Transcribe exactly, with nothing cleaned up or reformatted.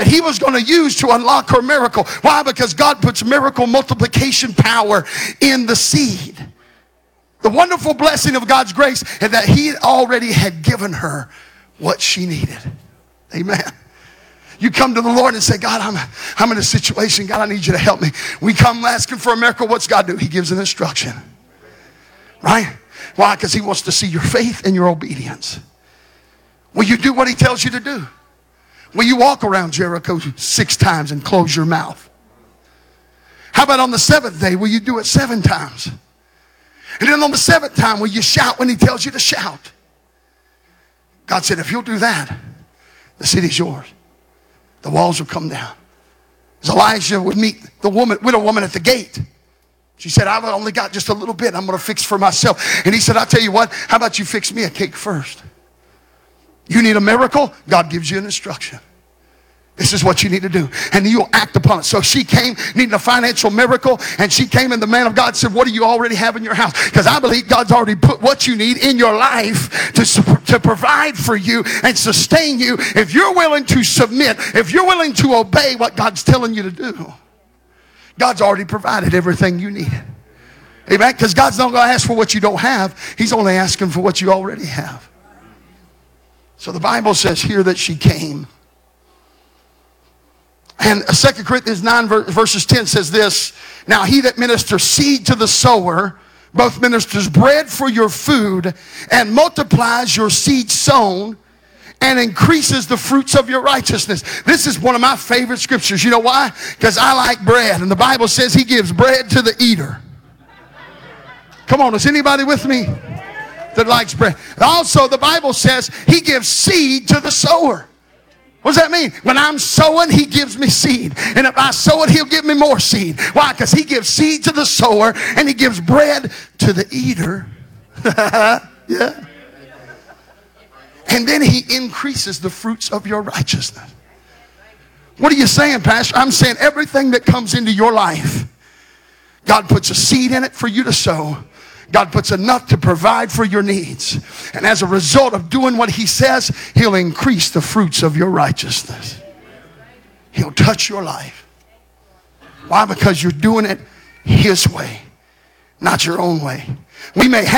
that he was going to use to unlock her miracle. Why? Because God puts miracle multiplication power in the seed. The wonderful blessing of God's grace is that he already had given her what she needed. Amen. You come to the Lord and say, God, I'm, I'm in a situation. God, I need you to help me. We come asking for a miracle. What's God do? He gives an instruction. Right? Why? Because he wants to see your faith and your obedience. Will you do what he tells you to do? Will you walk around Jericho six times and close your mouth? How about on the seventh day, will you do it seven times? And then on the seventh time, will you shout when he tells you to shout? God said, if you'll do that, the city's yours. The walls will come down. As Elijah would meet the woman, widow woman at the gate. She said, I've only got just a little bit. I'm going to fix for myself. And he said, I'll tell you what, how about you fix me a cake first? You need a miracle? God gives you an instruction. This is what you need to do. And you'll act upon it. So she came needing a financial miracle. And she came and the man of God said, what do you already have in your house? Because I believe God's already put what you need in your life to, to provide for you and sustain you. If you're willing to submit, if you're willing to obey what God's telling you to do, God's already provided everything you need. Amen? Because God's not going to ask for what you don't have. He's only asking for what you already have. So the Bible says here that she came. And Second Corinthians nine verses ten says this, now he that ministers seed to the sower, both ministers bread for your food, and multiplies your seed sown, and increases the fruits of your righteousness. This is one of my favorite scriptures. You know why? Because I like bread. And the Bible says he gives bread to the eater. Come on, is anybody with me that likes bread? Also, the Bible says he gives seed to the sower. What does that mean? When I'm sowing, he gives me seed. And if I sow it, he'll give me more seed. Why? Because he gives seed to the sower and he gives bread to the eater. Yeah. And then he increases the fruits of your righteousness. What are you saying, Pastor? I'm saying everything that comes into your life, God puts a seed in it for you to sow. God puts enough to provide for your needs. And as a result of doing what he says, he'll increase the fruits of your righteousness. He'll touch your life. Why? Because you're doing it his way, not your own way. We may have